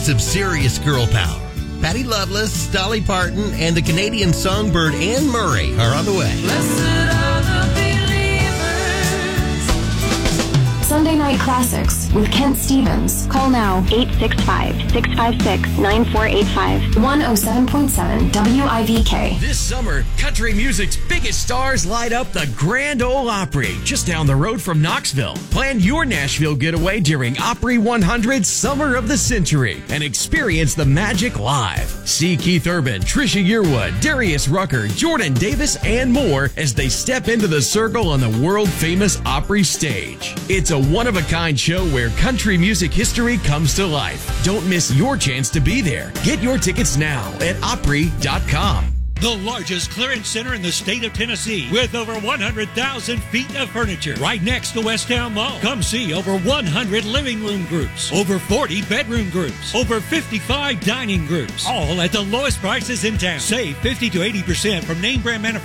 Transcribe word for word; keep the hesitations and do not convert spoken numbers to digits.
mix of serious girl power. Patti Loveless, Dolly Parton, and the Canadian songbird Anne Murray are on the way. Blessed are the believers. Sunday Night Classics with Kent Stevens. Call now, eight six five, six five six, nine four eight five. one oh seven point seven W I V K. This summer, country music's biggest stars light up the Grand Ole Opry, just down the road from Knoxville. Plan your Nashville getaway during Opry one hundred Summer of the Century and experience the magic live. See Keith Urban, Trisha Yearwood, Darius Rucker, Jordan Davis, and more as they step into the circle on the world-famous Opry stage. It's a one-of-a-kind show where country music history comes to life. Don't miss your chance to be there. Get your tickets now at opry dot com. The largest clearance center in the state of Tennessee with over one hundred thousand feet of furniture right next to West Town Mall. Come see over one hundred living room groups, over forty bedroom groups, over fifty-five dining groups, all at the lowest prices in town. Save fifty to eighty percent from name brand manufacturers.